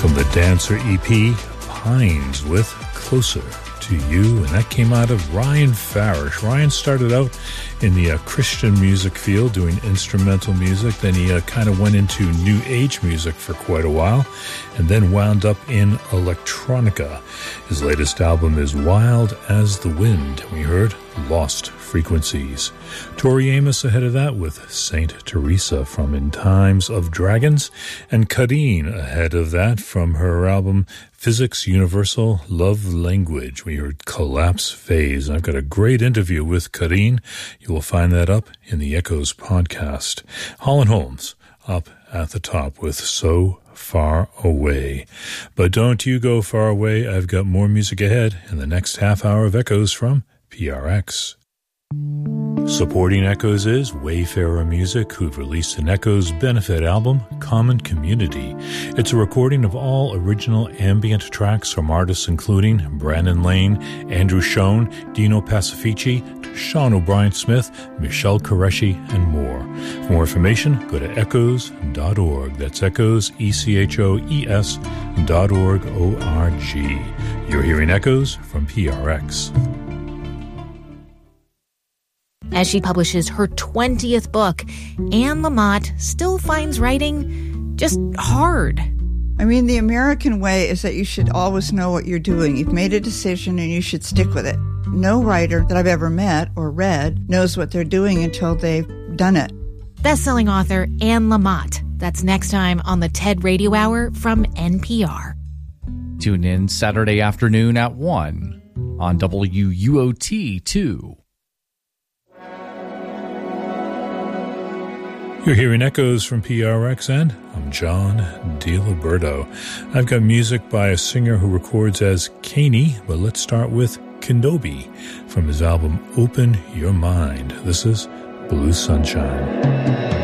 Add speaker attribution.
Speaker 1: from the Dancer EP, Pines with Closer to You, and that came out of Ryan Farish. Ryan started out in the Christian music field doing instrumental music. Then he kind of went into new age music for quite a while and then wound up in electronica. His latest album is Wild as the Wind. We heard Lost Frequencies. Tori Amos ahead of that with Saint Teresa from In Times of Dragons, and Kadeen ahead of that from her album Physics Universal Love Language. We heard Collapse Phase. I've got a great interview with Kadeen. You will find that up in the Echoes podcast. Holland Holmes up at the top with So Far Away. But don't you go far away. I've got more music ahead in the next half hour of Echoes from PRX. Supporting Echoes is Wayfarer Music, who've released an Echoes benefit album, Common Community. It's a recording of all original ambient tracks from artists including Brandon Lane, Andrew Schoen, Dino Pacifici, Sean O'Brien Smith, Michelle Qureshi, and more. For more information, go to echoes.org. That's Echoes, ECHOES.org, O-R-G. You're hearing Echoes from PRX.
Speaker 2: As she publishes her 20th book, Anne Lamott still finds writing just hard.
Speaker 3: I mean, the American way is that you should always know what you're doing. You've made a decision and you should stick with it. No writer that I've ever met or read knows what they're doing until they've done it.
Speaker 2: Best-selling author Anne Lamott. That's next time on the TED Radio Hour from NPR.
Speaker 4: Tune in Saturday afternoon at 1 on WUOT2.
Speaker 1: You're hearing Echoes from PRX, and I'm John DiLiberto. I've got music by a singer who records as Caney, but let's start with Kenobi from his album Open Your Mind. This is Blue Sunshine.